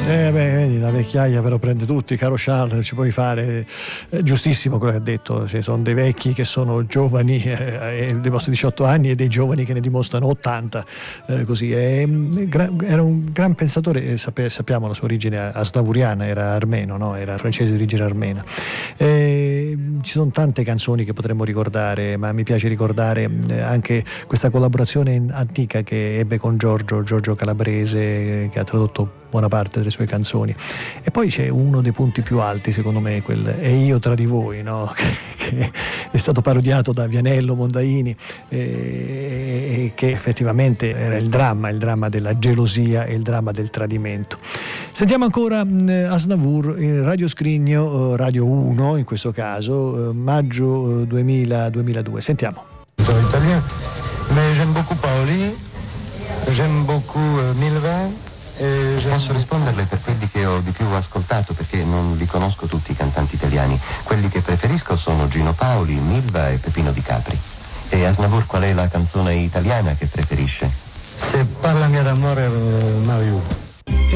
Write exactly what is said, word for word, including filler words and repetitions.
Eh beh, vedi, la vecchiaia però prende tutti, caro Charles, ci puoi fare. È giustissimo quello che ha detto, ci sono dei vecchi che sono giovani eh, e dimostrano diciotto anni e dei giovani che ne dimostrano ottanta, eh, così. È, era un gran pensatore, sappiamo la sua origine aslavuriana, era armeno, no? Era francese di origine armena. Eh, ci sono tante canzoni che potremmo ricordare, ma mi piace ricordare anche questa collaborazione antica che ebbe con Giorgio, Giorgio Calabrese, che ha tradotto buona parte delle sue canzoni. E poi c'è uno dei punti più alti, secondo me, quel E io tra di voi, no? che, che è stato parodiato da Vianello, Mondaini, e, e che effettivamente era il dramma, il dramma della gelosia e il dramma del tradimento. Sentiamo ancora Aznavour, il Radio Scrigno, Radio uno in questo caso, maggio duemila duemiladue. Sentiamo. Sono italien, mais j'aime beaucoup Paoli, j'aime beaucoup uh, Milva. Posso risponderle per quelli che ho di più ascoltato, perché non li conosco tutti i cantanti italiani. Quelli che preferisco sono Gino Paoli, Milva e Peppino Di Capri. E Aznavour, qual è la canzone italiana che preferisce? Se Parlami d'amore, uh, Mario.